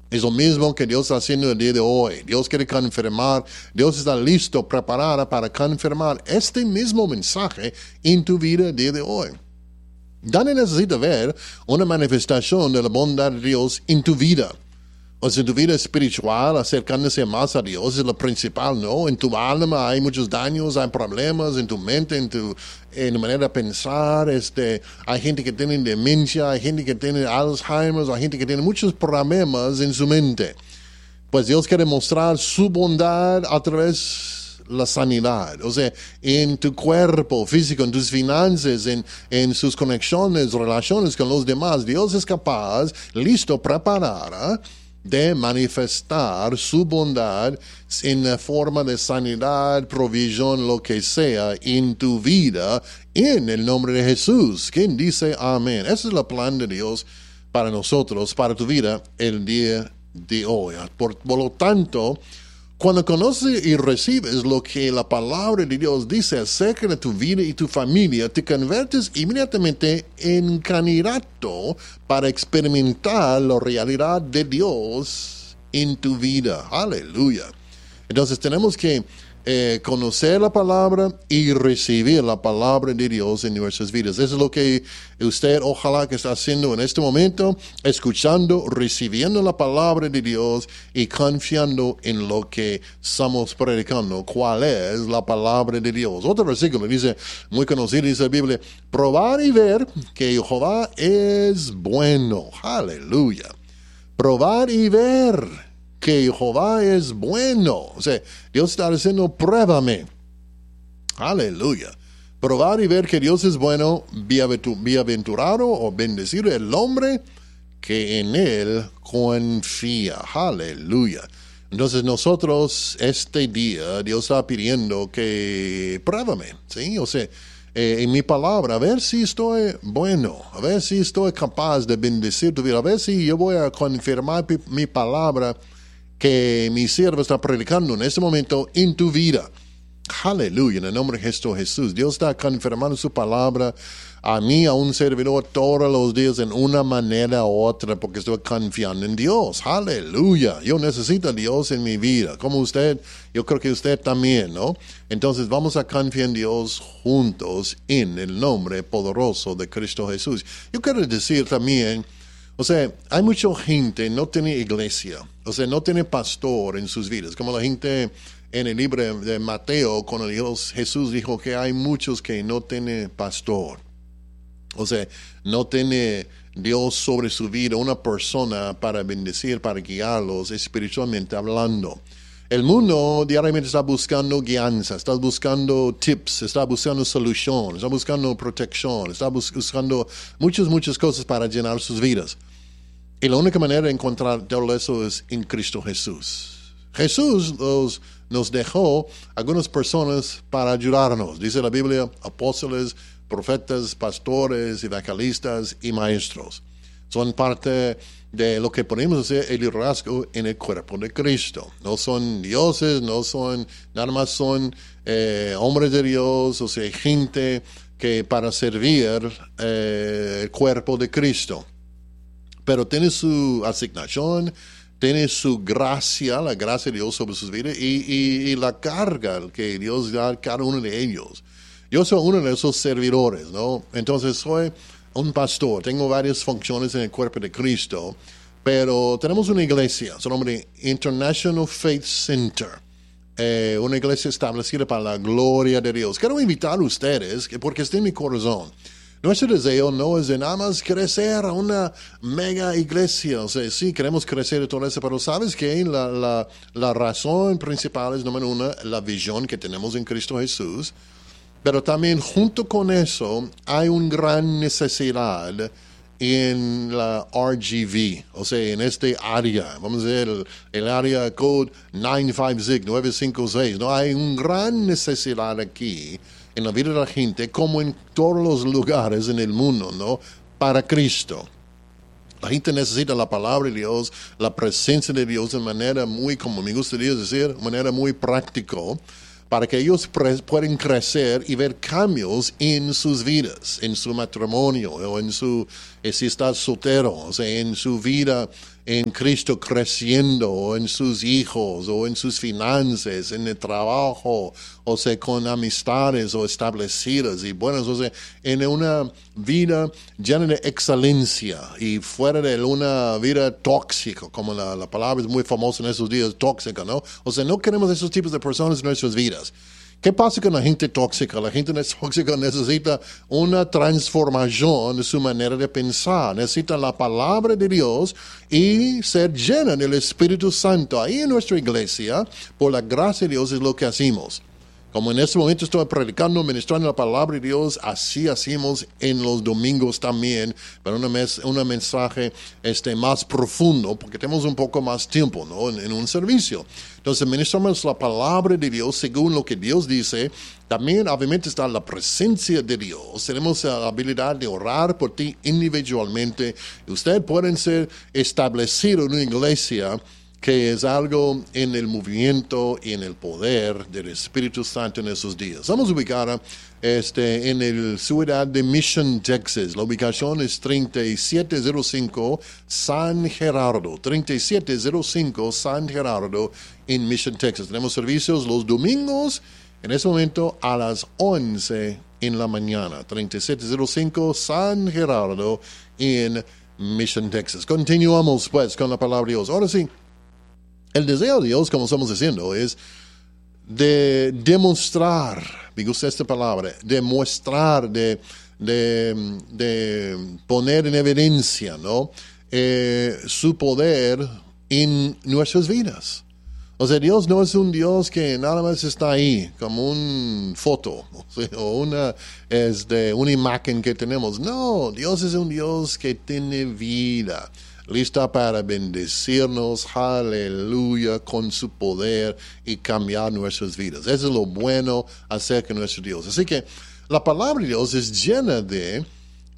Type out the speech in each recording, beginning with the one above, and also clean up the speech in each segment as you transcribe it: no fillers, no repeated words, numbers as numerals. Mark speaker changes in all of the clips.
Speaker 1: Es lo mismo que Dios está haciendo el día de hoy. Dios quiere confirmar, Dios está listo, preparado para confirmar este mismo mensaje en tu vida el día de hoy. Nadie necesita ver una manifestación de la bondad de Dios en tu vida. O sea, en tu vida espiritual, acercándose más a Dios es lo principal, ¿no? En tu alma hay muchos daños, hay problemas, en tu mente, en tu manera de pensar, hay gente que tiene demencia, hay gente que tiene Alzheimer, hay gente que tiene muchos problemas en su mente. Pues Dios quiere mostrar su bondad a través de la sanidad, o sea, en tu cuerpo físico, en tus finanzas, en sus conexiones, relaciones con los demás. Dios es capaz, listo, preparada, de manifestar su bondad en la forma de sanidad, provisión, lo que sea en tu vida, en el nombre de Jesús. ¿Quién dice amén? Ese es el plan de Dios para nosotros, para tu vida, el día de hoy. Por lo tanto, cuando conoces y recibes lo que la palabra de Dios dice acerca de tu vida y tu familia, te conviertes inmediatamente en candidato para experimentar la realidad de Dios en tu vida. Aleluya. Entonces tenemos que conocer la palabra y recibir la palabra de Dios en nuestras vidas. Eso es lo que usted ojalá que está haciendo en este momento, escuchando, recibiendo la palabra de Dios y confiando en lo que estamos predicando. ¿Cuál es la palabra de Dios? Otro versículo dice, muy conocido, dice la Biblia, probar y ver que Jehová es bueno. Aleluya. Probar y ver que Jehová es bueno. O sea, Dios está diciendo, pruébame. Aleluya. Probar y ver que Dios es bueno, bienaventurado o bendecido el hombre que en él confía. Aleluya. Entonces nosotros este día, Dios está pidiendo que pruébame, ¿sí? O sea, en mi palabra, a ver si estoy bueno, a ver si estoy capaz de bendecir tu vida, a ver si yo voy a confirmar mi palabra que mi siervo está predicando en este momento en tu vida. Aleluya, en el nombre de Cristo Jesús. Dios está confirmando su palabra a mí, a un servidor, todos los días en una manera u otra, porque estoy confiando en Dios. Aleluya. Yo necesito a Dios en mi vida. Como usted, yo creo que usted también, ¿no? Entonces vamos a confiar en Dios juntos en el nombre poderoso de Cristo Jesús. Yo quiero decir también, o sea, hay mucha gente que no tiene iglesia, o sea, no tiene pastor en sus vidas, como la gente en el libro de Mateo, cuando Jesús dijo que hay muchos que no tienen pastor, o sea, no tiene Dios sobre su vida, una persona para bendecir, para guiarlos espiritualmente hablando. El mundo diariamente está buscando guianza, está buscando tips, está buscando solución, está buscando protección, está buscando muchas cosas para llenar sus vidas. Y la única manera de encontrar todo eso es en Cristo Jesús. Jesús nos dejó algunas personas para ayudarnos. Dice la Biblia, apóstoles, profetas, pastores, evangelistas y maestros. Son parte de lo que podemos hacer el liderazgo en el cuerpo de Cristo. No son dioses, no son, nada más son hombres de Dios, o sea, gente que para servir el cuerpo de Cristo. Pero tiene su asignación, tiene su gracia, la gracia de Dios sobre sus vidas y la carga que Dios da a cada uno de ellos. Yo soy uno de esos servidores, ¿no? Entonces soy un pastor, tengo varias funciones en el cuerpo de Cristo, pero tenemos una iglesia, su nombre International Faith Center, una iglesia establecida para la gloria de Dios. Quiero invitar a ustedes, porque está en mi corazón. Nuestro deseo no es de nada más crecer a una mega iglesia. O sea, sí, queremos crecer y todo eso, pero ¿sabes qué? La razón principal es, número uno, la visión que tenemos en Cristo Jesús. Pero también junto con eso hay una gran necesidad en la RGV, o sea, en este área, vamos a ver, el área code 956, ¿no? Hay una gran necesidad aquí en la vida de la gente, como en todos los lugares en el mundo, ¿no? Para Cristo. La gente necesita la palabra de Dios, la presencia de Dios de manera muy, como me gustaría decir, de manera muy práctica, para que ellos puedan crecer y ver cambios en sus vidas, en su matrimonio, o en si está soltero, o sea, en su vida en Cristo creciendo, o en sus hijos, o en sus finanzas, en el trabajo, o sea, con amistades o establecidas y buenas, o sea, en una vida llena de excelencia y fuera de una vida tóxica, como la palabra es muy famosa en esos días, tóxica, ¿no? O sea, no queremos esos tipos de personas en nuestras vidas. ¿Qué pasa con la gente tóxica? La gente tóxica necesita una transformación de su manera de pensar. Necesita la palabra de Dios y ser llena del Espíritu Santo. Ahí en nuestra iglesia, por la gracia de Dios, es lo que hacemos. Como en este momento estoy predicando, ministrando la palabra de Dios, así hacemos en los domingos también, pero un mensaje más profundo, porque tenemos un poco más tiempo, ¿no? en un servicio. Entonces, ministramos la palabra de Dios según lo que Dios dice. También, obviamente, está la presencia de Dios. Tenemos la habilidad de orar por ti individualmente. Usted puede ser establecido en una iglesia que es algo en el movimiento y en el poder del Espíritu Santo en esos días. Vamos a ubicar en la ciudad de Mission, Texas. La ubicación es 3705 San Gerardo. 3705 San Gerardo en Mission, Texas. Tenemos servicios los domingos, en ese momento a las 11 en la mañana. 3705 San Gerardo en Mission, Texas. Continuamos pues con la palabra de Dios. Ahora sí. El deseo de Dios, como estamos diciendo, es de demostrar, me gusta esta palabra, demostrar, de poner en evidencia, ¿no? Su poder en nuestras vidas. O sea, Dios no es un Dios que nada más está ahí, como una foto, o una imagen que tenemos. No, Dios es un Dios que tiene vida, lista para bendecirnos, aleluya, con su poder y cambiar nuestras vidas. Eso es lo bueno acerca de nuestro Dios. Así que la palabra de Dios es llena de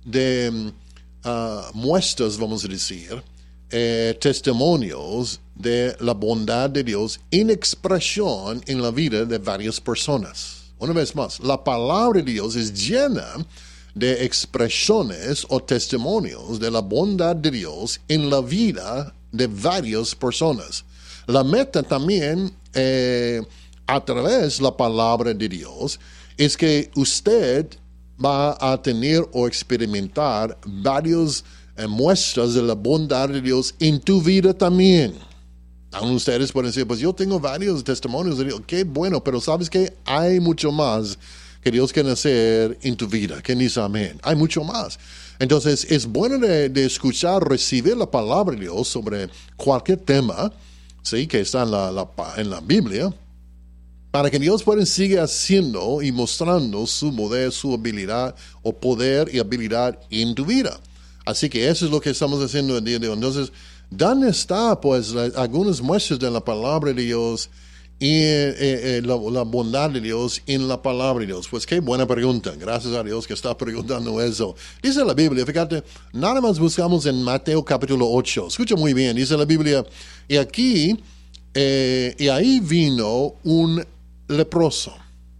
Speaker 1: muestras, vamos a decir, testimonios de la bondad de Dios en expresión en la vida de varias personas. Una vez más, la palabra de Dios es llena de expresiones o testimonios de la bondad de Dios en la vida de varias personas. La meta también, a través de la palabra de Dios, es que usted va a tener o experimentar varias muestras de la bondad de Dios en tu vida también. Aún ustedes pueden decir, pues yo tengo varios testimonios de Dios. Qué bueno, pero ¿sabes qué? Hay mucho más que Dios quiere hacer en tu vida. ¿Quién dice amén? Hay mucho más. Entonces, es bueno de escuchar, recibir la palabra de Dios sobre cualquier tema, ¿sí? Que está en la Biblia, para que Dios pueda seguir haciendo y mostrando su poder, su habilidad, o poder y habilidad en tu vida. Así que eso es lo que estamos haciendo el día de hoy. Entonces, ¿dónde está, pues, algunas muestras de la palabra de Dios y la bondad de Dios en la palabra de Dios? Pues qué buena pregunta. Gracias a Dios que está preguntando eso. Dice la Biblia, fíjate, nada más buscamos en Mateo capítulo 8. Escucha muy bien, dice la Biblia, y aquí, y ahí vino un leproso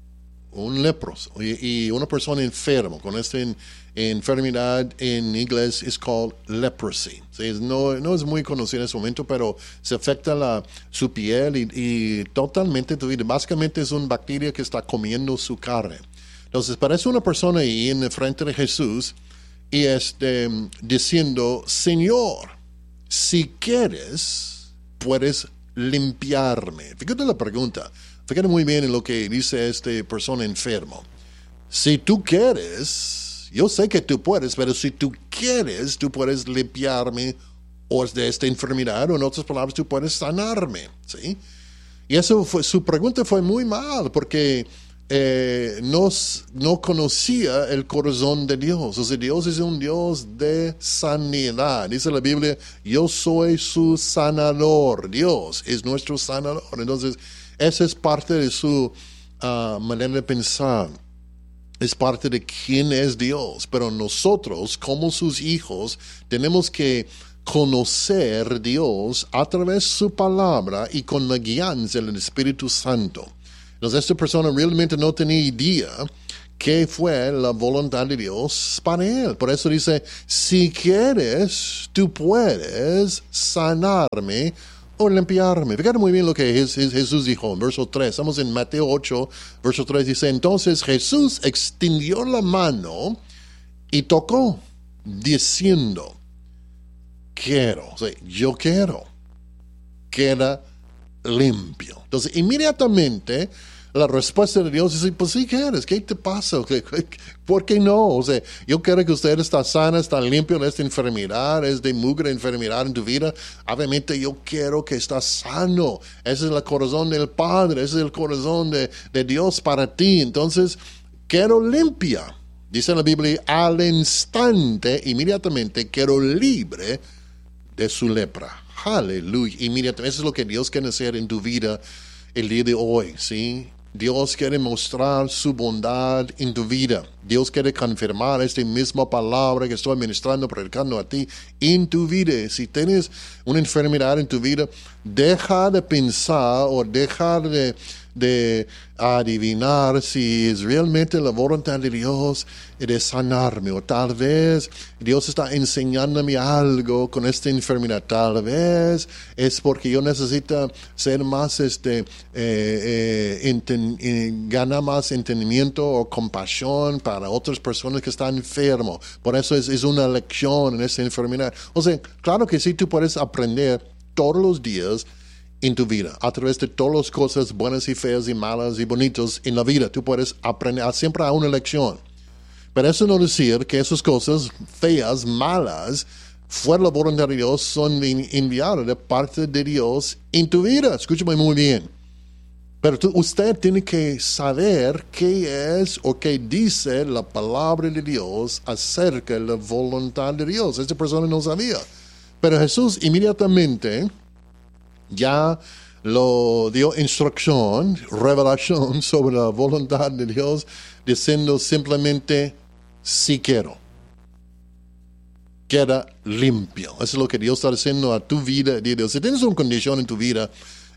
Speaker 1: y una persona enferma con esta enfermedad en inglés es called leprosy. No es muy conocido en este momento, pero se afecta su piel y totalmente tu vida. Básicamente es una bacteria que está comiendo su carne. Entonces parece una persona ahí en frente de Jesús y diciendo, Señor, si quieres, puedes limpiarme. Fíjate la pregunta. Fíjate muy bien en lo que dice esta persona enfermo. Si tú quieres, yo sé que tú puedes, pero si tú quieres, tú puedes limpiarme o de esta enfermedad, o en otras palabras, tú puedes sanarme, ¿sí? Y eso su pregunta fue muy mal, porque no conocía el corazón de Dios. O sea, Dios es un Dios de sanidad. Dice la Biblia, yo soy su sanador. Dios es nuestro sanador. Entonces, esa es parte de su manera de pensar. Es parte de quién es Dios. Pero nosotros, como sus hijos, tenemos que conocer a Dios a través de su palabra y con la guianza del Espíritu Santo. Entonces, esta persona realmente no tenía idea qué fue la voluntad de Dios para él. Por eso dice, si quieres, tú puedes sanarme o limpiarme. Fíjate muy bien lo que Jesús dijo en verso 3. Estamos en Mateo 8, verso 3. Dice, entonces Jesús extendió la mano y tocó, diciendo, quiero, o sea, yo quiero, queda limpio. Entonces, inmediatamente, la respuesta de Dios es, pues sí quieres, ¿qué te pasa? ¿Por qué no? O sea, yo quiero que usted está sana, está limpio de esta enfermedad, es de mugre enfermedad en tu vida. Obviamente yo quiero que estás sano. Ese es el corazón del Padre, ese es el corazón de Dios para ti. Entonces, quiero limpia. Dice la Biblia, al instante, inmediatamente, quedó libre de su lepra. Aleluya. Inmediatamente. Eso es lo que Dios quiere hacer en tu vida el día de hoy, ¿sí? Dios quiere mostrar su bondad en tu vida. Dios quiere confirmar esta misma palabra que estoy ministrando, predicando a ti en tu vida. Si tienes una enfermedad en tu vida, deja de pensar o deja de adivinar si es realmente la voluntad de Dios de sanarme, o tal vez Dios está enseñándome algo con esta enfermedad, tal vez es porque yo necesito ser más ganar más entendimiento o compasión para otras personas que están enfermos. Por eso es una lección en esta enfermedad. O sea, claro que sí, tú puedes aprender todos los días en tu vida, a través de todas las cosas buenas y feas y malas y bonitas en la vida. Tú puedes aprender, siempre hay una lección. Pero eso no decir que esas cosas feas, malas, fuera de la voluntad de Dios, son enviadas de parte de Dios en tu vida. Escúchame muy bien. Pero usted tiene que saber qué es o qué dice la palabra de Dios acerca de la voluntad de Dios. Esta persona no sabía. Pero Jesús inmediatamente ya lo dio instrucción, revelación sobre la voluntad de Dios, diciendo simplemente, si quiero. Queda limpio. Eso es lo que Dios está diciendo a tu vida. Si tienes una condición en tu vida,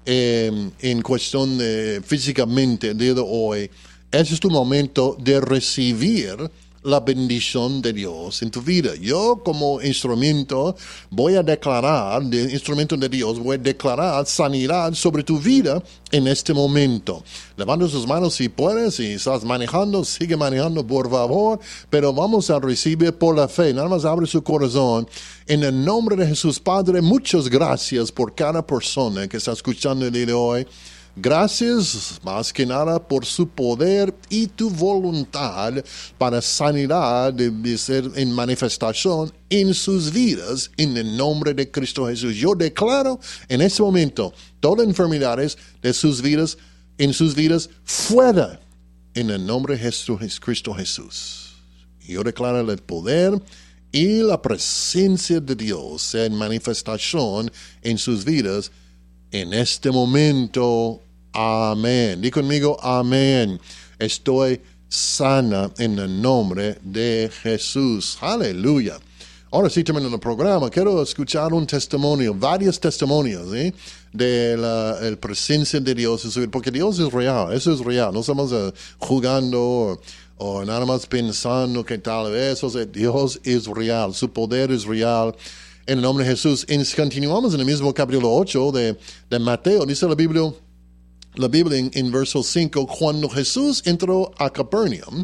Speaker 1: en cuestión físicamente, el día de hoy, ese es tu momento de recibir la bendición de Dios en tu vida. Yo como instrumento voy a declarar, de instrumento de Dios, voy a declarar sanidad sobre tu vida en este momento. Levanta sus manos si puedes, si estás manejando, sigue manejando por favor, pero vamos a recibir por la fe. Nada más abre su corazón. En el nombre de Jesús, Padre, muchas gracias por cada persona que está escuchando el día de hoy. Gracias más que nada por su poder y tu voluntad para sanidad de ser en manifestación en sus vidas en el nombre de Cristo Jesús. Yo declaro en este momento todas enfermedades de sus vidas, en sus vidas, fuera en el nombre de Cristo Jesús. Yo declaro el poder y la presencia de Dios en manifestación en sus vidas en este momento. Amén. Di conmigo, amén. Estoy sana en el nombre de Jesús. Aleluya. Ahora sí, terminando el programa, quiero escuchar un testimonio, varios testimonios, de la presencia de Dios en su vida, porque Dios es real, eso es real. No estamos jugando o nada más pensando que tal vez, o sea, Dios es real, su poder es real. En el nombre de Jesús. Continuamos en el mismo capítulo 8 de Mateo. Dice la Biblia en verso 5, cuando Jesús entró a Capernaum,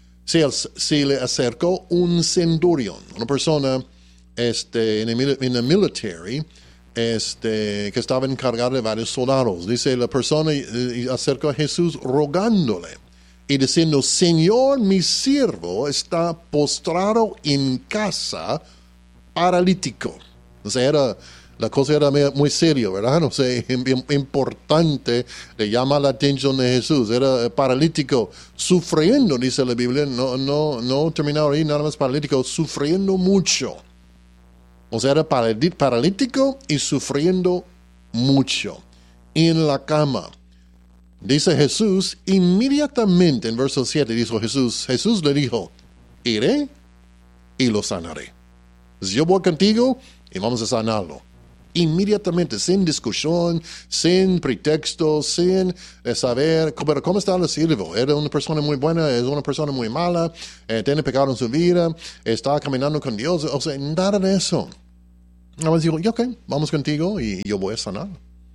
Speaker 1: se le acercó un centurión, una persona en el military, que estaba encargado de varios soldados. Dice la persona acercó a Jesús rogándole y diciendo, Señor, mi siervo está postrado en casa, paralítico. O sea, la cosa era muy seria, ¿verdad? O sea, importante, le llama la atención de Jesús. Era paralítico, sufriendo, dice la Biblia, no terminado ahí, nada más paralítico, sufriendo mucho. O sea, era paralítico y sufriendo mucho en la cama. Dice Jesús, inmediatamente en verso 7, dijo Jesús le dijo, iré y lo sanaré. Yo voy contigo y vamos a sanarlo. inmediatamente, sin discusión, sin pretextos, sin saber, pero ¿cómo está el siervo? ¿Era una persona muy buena? ¿Es una persona muy mala? ¿Tiene pecado en su vida? ¿Está caminando con Dios? O sea, nada de eso. Nada más digo, ok, vamos contigo y yo voy a sanar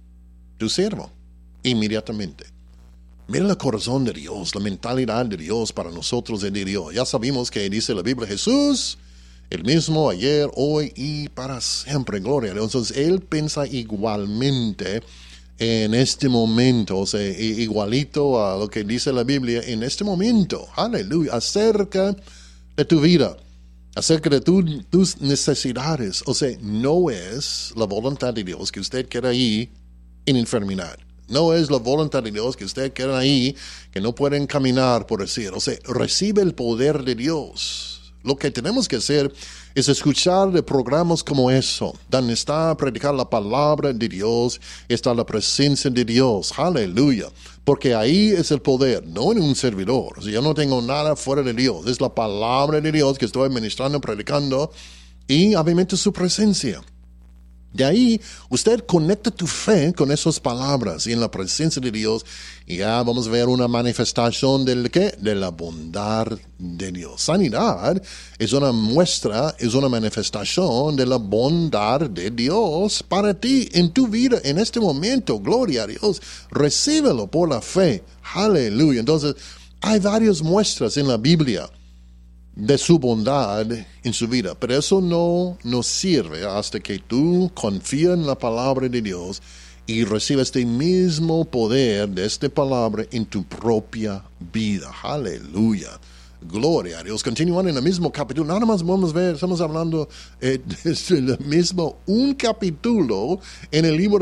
Speaker 1: tu siervo, inmediatamente. Mira el corazón de Dios, la mentalidad de Dios para nosotros es de Dios. Ya sabemos que dice la Biblia, Jesús, el mismo ayer, hoy y para siempre, gloria a Dios. Entonces, Él piensa igualmente en este momento, o sea, igualito a lo que dice la Biblia en este momento, aleluya, acerca de tu vida, acerca de tus necesidades. O sea, no es la voluntad de Dios que usted quede ahí en enfermedad. No es la voluntad de Dios que usted quede ahí, que no pueden caminar, por decir. O sea, recibe el poder de Dios. Lo que tenemos que hacer es escuchar de programas como eso, donde está predicar la palabra de Dios, está la presencia de Dios. Aleluya. Porque ahí es el poder, no en un servidor. O sea, yo no tengo nada fuera de Dios. Es la palabra de Dios que estoy ministrando, predicando, y obviamente su presencia. De ahí, usted conecta tu fe con esas palabras y en la presencia de Dios, y ya vamos a ver una manifestación del ¿qué? De la bondad de Dios. Sanidad es una muestra, es una manifestación de la bondad de Dios para ti en tu vida en este momento. Gloria a Dios. Recíbelo por la fe. Aleluya. Entonces, hay varias muestras en la Biblia de su bondad en su vida, pero eso no nos sirve hasta que tú confías en la palabra de Dios y recibes este mismo poder de esta palabra en tu propia vida. Aleluya. Gloria a Dios. Continuando en el mismo capítulo, nada más vamos a ver, estamos hablando desde el mismo, un capítulo en el libro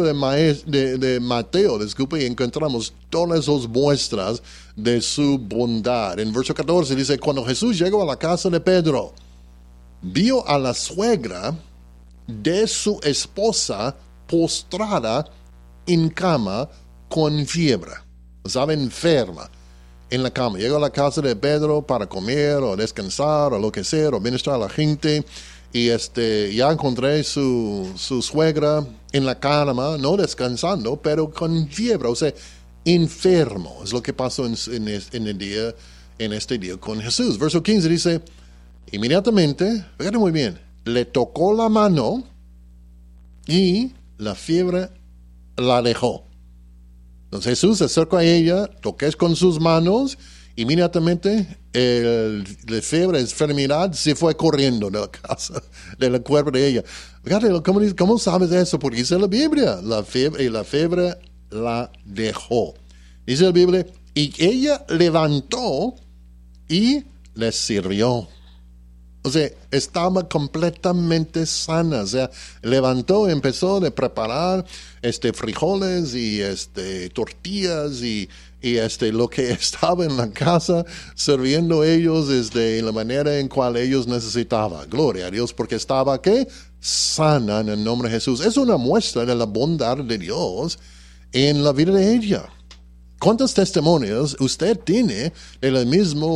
Speaker 1: de Mateo, disculpe, y encontramos todas esas muestras de su bondad. En verso 14 dice, cuando Jesús llegó a la casa de Pedro, vio a la suegra de su esposa postrada en cama con fiebre, estaba enferma en la cama. Llegó a la casa de Pedro para comer o descansar o lo que sea, o ministrar a la gente, y ya encontré su suegra en la cama, no descansando, pero con fiebre, o sea, enfermo. Es lo que pasó en este día con Jesús. Verso 15 dice, inmediatamente, fíjate muy bien, le tocó la mano y la fiebre la dejó. Entonces Jesús se acercó a ella, toqué con sus manos, inmediatamente la fiebre, la enfermedad se fue corriendo de la casa, del cuerpo de ella. Fíjate, ¿cómo sabes eso? Porque dice la Biblia, la fiebre la dejó. Dice la Biblia, y ella levantó y le sirvió. O sea, estaba completamente sana. O sea, levantó, empezó a preparar frijoles y tortillas y lo que estaba en la casa, sirviendo ellos en la manera en cual ellos necesitaban. Gloria a Dios, porque estaba, ¿qué? Sana en el nombre de Jesús. Es una muestra de la bondad de Dios en la vida de ella. ¿Cuántos testimonios usted tiene de la misma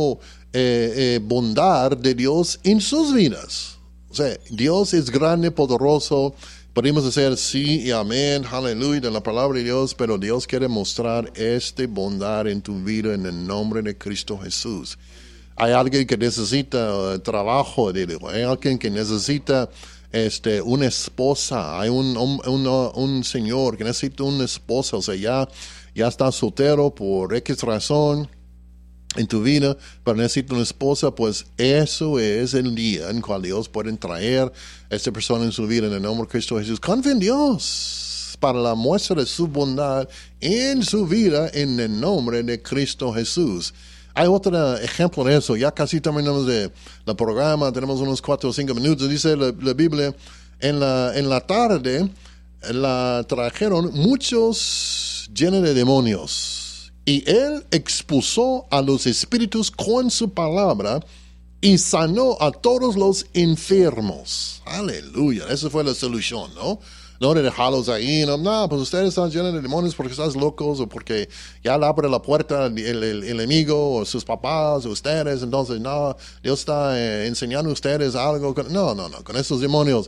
Speaker 1: bondad de Dios en sus vidas? O sea, Dios es grande, poderoso. Podemos decir sí y amén, aleluya, de la palabra de Dios, pero Dios quiere mostrar esta bondad en tu vida en el nombre de Cristo Jesús. Hay alguien que necesita trabajo, hay alguien que necesita una esposa, hay un señor que necesita una esposa, o sea, ya está soltero por X razón en tu vida, pero necesita una esposa, pues eso es el día en cual Dios puede traer a esta persona en su vida en el nombre de Cristo Jesús. Confía en Dios para la muestra de su bondad en su vida en el nombre de Cristo Jesús. Hay otro ejemplo de eso. Ya casi terminamos el programa, tenemos unos 4 o 5 minutos. Dice la Biblia, en la tarde la trajeron muchos llenos de demonios, y él expulsó a los espíritus con su palabra y sanó a todos los enfermos. Aleluya, esa fue la solución, ¿no? No de dejarlos ahí, no, pues ustedes están llenos de demonios porque están locos, o porque ya le abre la puerta el enemigo, o sus papás, o ustedes, entonces no, Dios está enseñando a ustedes algo. No, con esos demonios.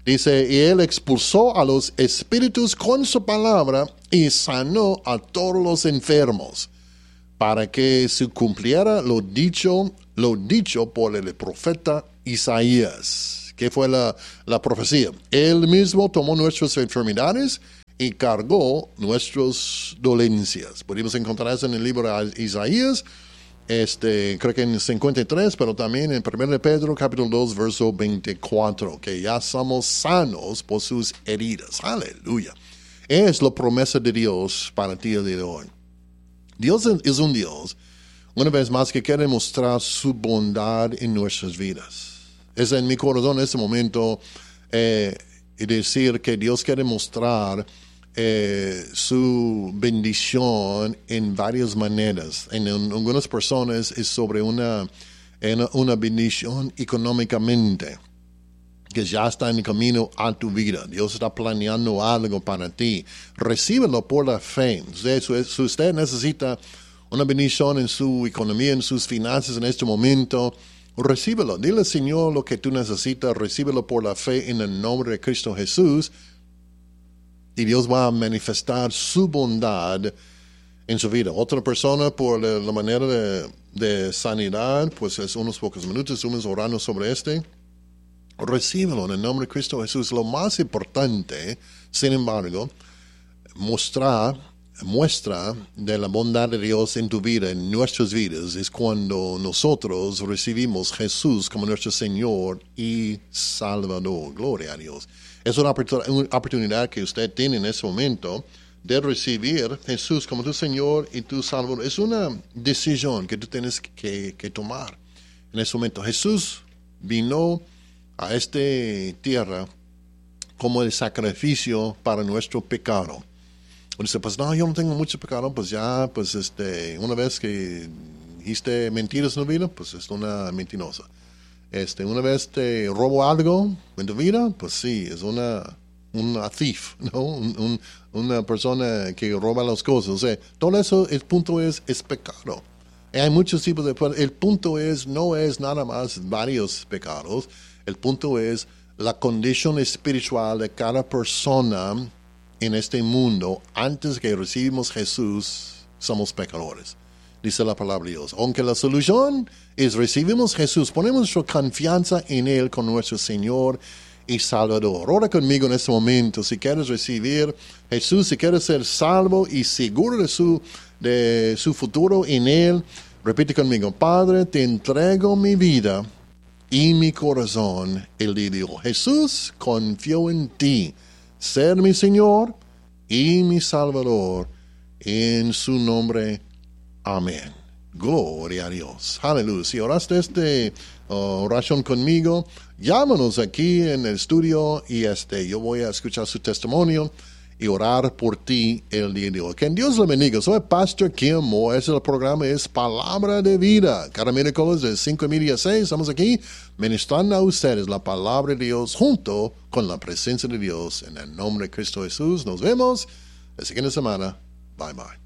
Speaker 1: Dice, y él expulsó a los espíritus con su palabra y sanó a todos los enfermos, para que se cumpliera lo dicho por el profeta Isaías. ¿Qué fue la profecía? Él mismo tomó nuestras enfermedades y cargó nuestras dolencias. Podemos encontrar eso en el libro de Isaías, creo que en 53, pero también en 1 Pedro capítulo 2, verso 24, que ya somos sanos por sus heridas. Aleluya. Es la promesa de Dios para ti el día de hoy. Dios es un Dios, una vez más, que quiere mostrar su bondad en nuestras vidas. Es en mi corazón en este momento decir que Dios quiere mostrar su bendición en varias maneras. En algunas personas es sobre una bendición económicamente, que ya está en el camino a tu vida. Dios está planeando algo para ti. Recíbelo por la fe. Si usted necesita una bendición en su economía, en sus finanzas en este momento, recíbelo. Dile al Señor lo que tú necesitas. Recíbelo por la fe en el nombre de Cristo Jesús. Y Dios va a manifestar su bondad en su vida. Otra persona, por la manera de sanidad, pues es unos pocos minutos, estamos orando sobre Recíbelo en el nombre de Cristo Jesús. Lo más importante, sin embargo, muestra de la bondad de Dios en tu vida, en nuestras vidas, es cuando nosotros recibimos Jesús como nuestro Señor y Salvador. Gloria a Dios. Es una oportunidad que usted tiene en ese momento de recibir Jesús como tu Señor y tu Salvador. Es una decisión que tú tienes que tomar en ese momento. Jesús vino a esta tierra como el sacrificio para nuestro pecado. Dice, pues no, yo no tengo mucho pecado, pues ya, pues una vez que dijiste mentiras en tu vida, pues es una mentirosa. Una vez te robo algo en tu vida, pues sí, es una thief, ¿no? Una persona que roba las cosas. O sea, todo eso, el punto es pecado. Y hay muchos tipos de pecados. El punto no es nada más varios pecados. El punto es la condición espiritual de cada persona en este mundo. Antes que recibimos Jesús, somos pecadores. Dice la palabra de Dios. Aunque la solución es recibimos Jesús, ponemos nuestra confianza en Él con nuestro Señor y Salvador. Ora conmigo en este momento. Si quieres recibir Jesús, si quieres ser salvo y seguro de su futuro en Él, repite conmigo. Padre, te entrego mi vida y mi corazón el día de hoy. Jesús, confío en ti, ser mi Señor y mi Salvador, en su nombre. Amén. Gloria a Dios. Aleluya. Si oraste oración conmigo, llámanos aquí en el estudio y yo voy a escuchar su testimonio y orar por ti el día de hoy. Que Dios le bendiga. Soy Pastor Kim Moore. El programa es Palabra de Vida. Cada miércoles de 5:30 a 6 estamos aquí ministrando a ustedes la palabra de Dios junto con la presencia de Dios. En el nombre de Cristo Jesús. Nos vemos la siguiente semana. Bye bye.